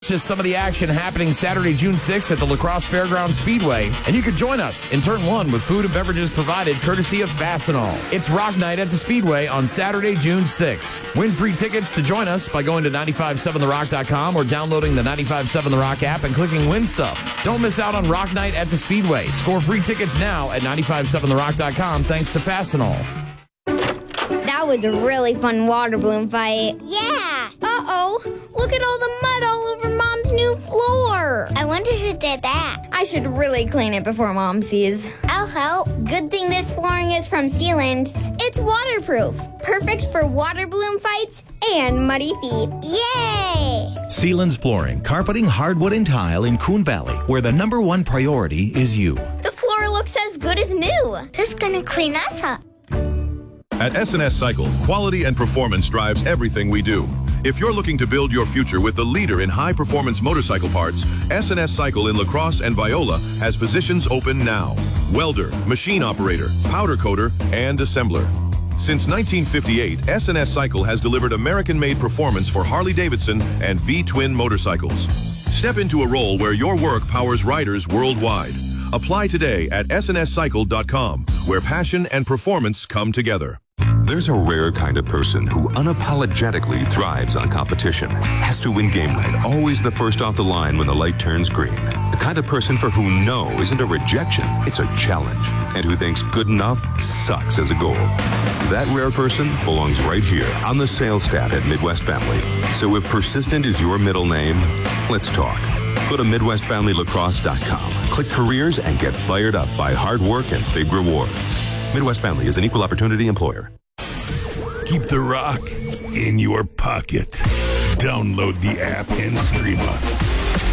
just some of the action happening Saturday, June 6th at the La Crosse Fairgrounds Speedway. And you can join us in Turn 1 with food and beverages provided courtesy of Fastenal. It's Rock Night at the Speedway on Saturday, June 6th. Win free tickets to join us by going to 957therock.com or downloading the 957 The Rock app and clicking Win Stuff. Don't miss out on Rock Night at the Speedway. Score free tickets now at 957therock.com thanks to Fastenal. That was a really fun water balloon fight. Yeah. Uh-oh. Look at all the mud all over Mom's new floor. I wonder who did that. I should really clean it before Mom sees. I'll help. Good thing this flooring is from Sealand. It's waterproof. Perfect for water balloon fights and muddy feet. Yay! Sealand's Flooring, carpeting, hardwood, and tile in Coon Valley, where the #1 priority is you. The floor looks as good as new. Who's gonna clean us up? At S&S Cycle, quality and performance drives everything we do. If you're looking to build your future with the leader in high-performance motorcycle parts, S&S Cycle in La Crosse and Viola has positions open now. Welder, machine operator, powder coater, and assembler. Since 1958, S&S Cycle has delivered American-made performance for Harley-Davidson and V-twin motorcycles. Step into a role where your work powers riders worldwide. Apply today at snscycle.com, where passion and performance come together. There's a rare kind of person who unapologetically thrives on competition. Has to win game night, always the first off the line when the light turns green. The kind of person for whom no isn't a rejection, it's a challenge. And who thinks good enough sucks as a goal. That rare person belongs right here on the sales staff at Midwest Family. So if persistent is your middle name, let's talk. Go to MidwestFamilyLacrosse.com. Click careers and get fired up by hard work and big rewards. Midwest Family is an equal opportunity employer. Keep the rock in your pocket. Download the app and stream us.